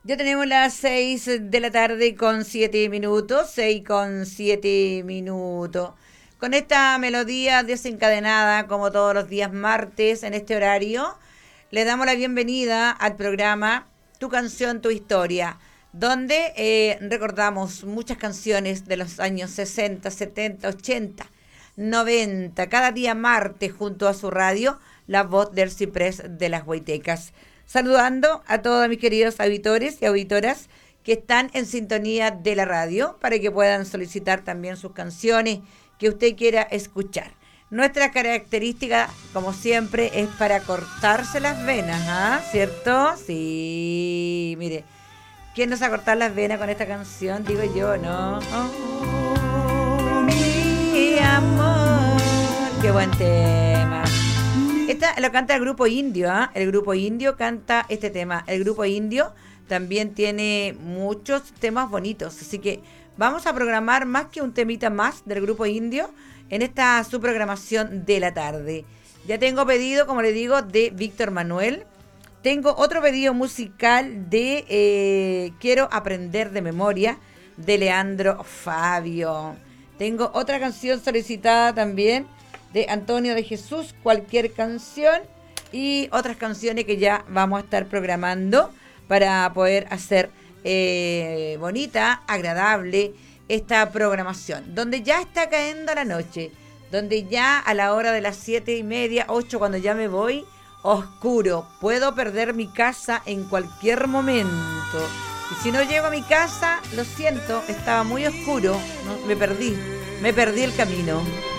Ya tenemos las 6 de la tarde con 7 minutos, 6 con 7 minutos. Con esta melodía desencadenada, como todos los días martes en este horario, le damos la bienvenida al programa Tu canción, tu historia, donde recordamos muchas canciones de los años 60, 70, 80, 90, cada día martes junto a su radio, La Voz del Ciprés de las Huaytecas. Saludando a todos mis queridos auditores y auditoras que están en sintonía de la radio para que puedan solicitar también sus canciones que usted quiera escuchar. Nuestra característica, como siempre, es para cortarse las venas, ¿ah? ¿Cierto? Sí, mire, ¿quién nos va a cortar las venas con esta canción? Digo yo, ¿no? Oh, mi amor, qué buen tema. Esta lo canta el grupo Indio, ¿eh? El grupo Indio canta este tema. El grupo Indio también tiene muchos temas bonitos, así que vamos a programar más que un temita más del grupo Indio en esta su programación de la tarde. Ya tengo pedido, como le digo, de Víctor Manuel. Tengo otro pedido musical de Quiero aprender de memoria, de Leandro Fabio. Tengo otra canción solicitada también de Antonio de Jesús, Cualquier Canción, y otras canciones que ya vamos a estar programando para poder hacer bonita, agradable esta programación, donde ya está cayendo la noche, donde ya a la hora de las 7:30, 8, cuando ya me voy, oscuro, puedo perder mi casa en cualquier momento, y si no llego a mi casa, lo siento, estaba muy oscuro, ¿no? me perdí el camino.